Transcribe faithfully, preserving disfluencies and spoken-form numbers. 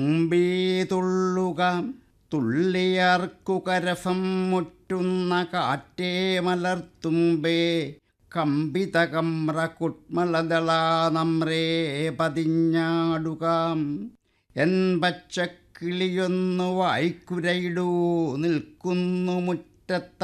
തുമ്പീ തുള്ളുക തുള്ളിയർക്കു കരഫം മുറ്റുന്ന കാറ്റേ മലർത്തുമ്പേ കമ്പിത കമ്ര കുട്മലദളാ നമ്രേ പതിഞ്ഞാടുക എൻ പച്ചക്കിളിയൊന്നു വായ്ക്കുരയിടൂ നിൽക്കുന്നു മുറ്റത്ത